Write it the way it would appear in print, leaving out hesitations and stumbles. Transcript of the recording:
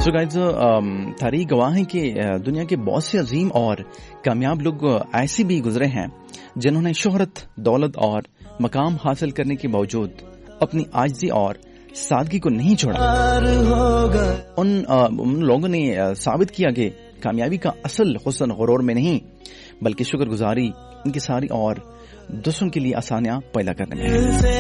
So guys, तारीख गवाह है कि दुनिया के बहुत से अजीम और कामयाब लोग ऐसे भी गुजरे हैं जिन्होंने शोहरत, दौलत और मकाम हासिल करने के बावजूद अपनी आजिज़ी और सादगी को नहीं छोड़ा। उन लोगों ने साबित किया कि कामयाबी का असल हुस्न गुरूर में नहीं बल्कि शुक्रगुजारी, इनकी सारी और दूसरों के लिए आसानियां पैदा करने में है।